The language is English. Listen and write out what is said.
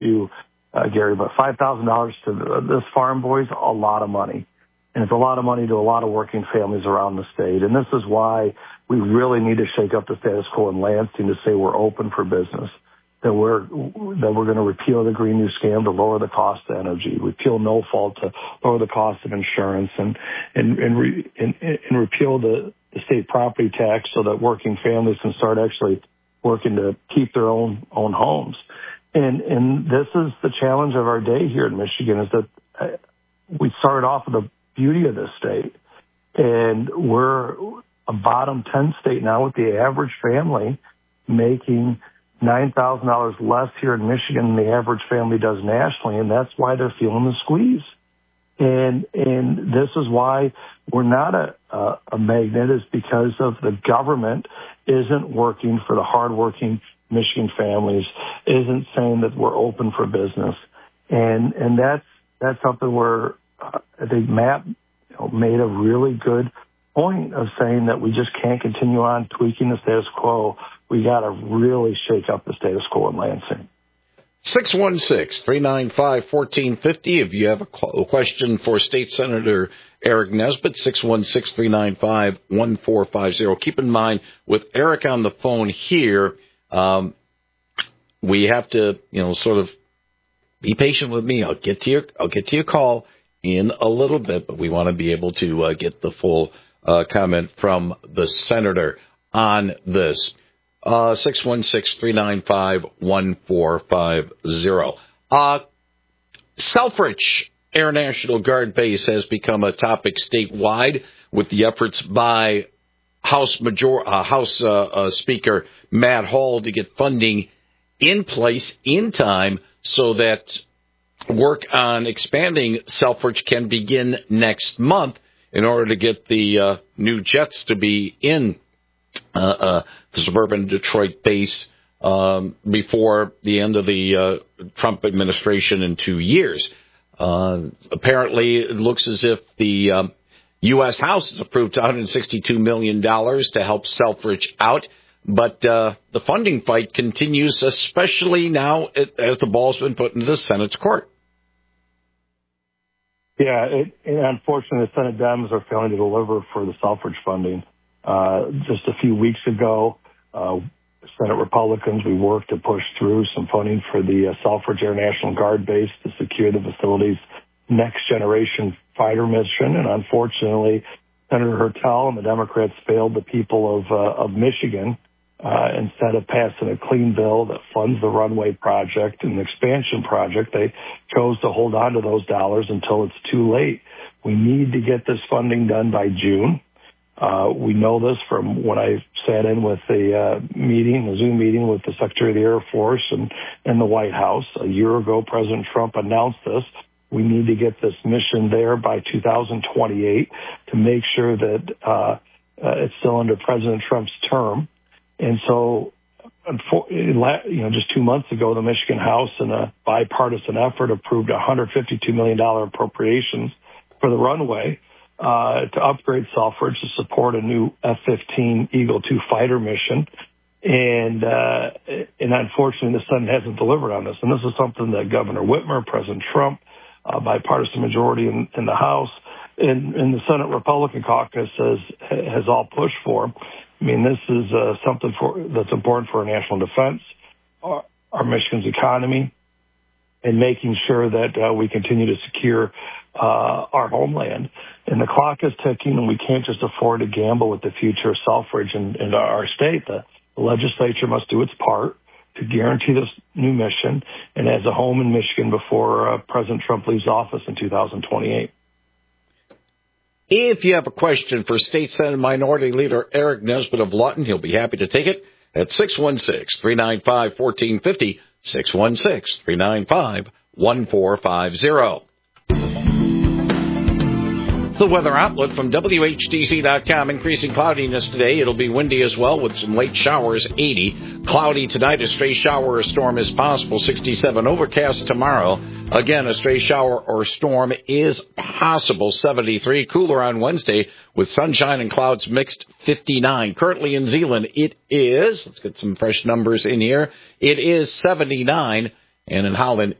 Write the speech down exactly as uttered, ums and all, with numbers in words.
you, uh, Gary, but five thousand dollars to the, this farm boy is a lot of money. And it's a lot of money to a lot of working families around the state. And this is why we really need to shake up the status quo in Lansing to say we're open for business, that we're that we're going to repeal the Green New Scam to lower the cost of energy, repeal no fault to lower the cost of insurance, and and and, re, and, and repeal the, the state property tax so that working families can start actually working to keep their own own homes. And and this is the challenge of our day here in Michigan, is that we started off with the beauty of this state, and we're a bottom ten state now, with the average family making nine thousand dollars less here in Michigan than the average family does nationally, and that's why they're feeling the squeeze. And and this is why we're not a, a, a magnet, is because of the government isn't working for the hardworking Michigan families, isn't saying that we're open for business. And and that's that's something where uh, I think Matt you know, made a really good point of saying that we just can't continue on tweaking the status quo. We got to really shake up the status quo in Lansing. six one six, three nine five, one four five zero. If you have a question for State Senator Eric Nesbitt, six one six, three nine five, one four five zero. Keep in mind, with Eric on the phone here, um, we have to, you know, sort of be patient with me. I'll get to your, I'll get to your call in a little bit, but we want to be able to uh, get the full uh, comment from the senator on this. Uh, six one six, three nine five, one four five zero. Uh, Selfridge Air National Guard Base has become a topic statewide with the efforts by House Major, uh, House uh, uh, Speaker Matt Hall to get funding in place in time so that work on expanding Selfridge can begin next month in order to get the uh, new jets to be in uh, uh, the suburban Detroit base um, before the end of the uh, Trump administration in two years. Uh, apparently, it looks as if the um, U S House has approved one hundred sixty-two million dollars to help Selfridge out. But uh, the funding fight continues, especially now it, as the ball's been put into the Senate's court. Yeah, it, and unfortunately, the Senate Dems are failing to deliver for the Selfridge funding. Uh, just a few weeks ago, uh, Senate Republicans, we worked to push through some funding for the uh, Selfridge Air National Guard Base to secure the facility's next-generation fighter mission. And unfortunately, Senator Hertel and the Democrats failed the people of, uh, of Michigan. Uh, instead of passing a clean bill that funds the runway project and the expansion project, they chose to hold on to those dollars until it's too late. We need to get this funding done by June. Uh, we know this from when I sat in with the uh, meeting, the Zoom meeting with the Secretary of the Air Force and, and the White House. A year ago, President Trump announced this. We need to get this mission there by two thousand twenty-eight to make sure that uh, uh, it's still under President Trump's term. And so, you know, just two months ago, the Michigan House, in a bipartisan effort, approved one hundred fifty-two million dollars appropriations for the runway uh, to upgrade Selfridge to support a new F fifteen Eagle two fighter mission. And uh, and unfortunately, the Senate hasn't delivered on this. And this is something that Governor Whitmer, President Trump, uh, bipartisan majority in, in the House, and, and the Senate Republican caucus has, has all pushed for. I mean, this is uh, something for, that's important for our national defense, our, our Michigan's economy, and making sure that uh, we continue to secure uh, our homeland. And the clock is ticking, and we can't just afford to gamble with the future of Selfridge and, and our state. The, the legislature must do its part to guarantee this new mission and as a home in Michigan before uh, President Trump leaves office in two thousand twenty-eight. If you have a question for State Senate Minority Leader Eric Nesbitt of Lawton, he'll be happy to take it at six one six, three nine five, one four five zero, six one six, three nine five, one four five zero. The weather outlook from W H D Z dot com. Increasing cloudiness today. It'll be windy as well with some late showers, eighty. Cloudy tonight. A stray shower or storm is possible, sixty-seven. Overcast tomorrow. Again, a stray shower or storm is possible, seventy-three. Cooler on Wednesday with sunshine and clouds mixed, fifty-nine. Currently in Zeeland, it is, let's get some fresh numbers in here, it is seventy-nine. And in Holland,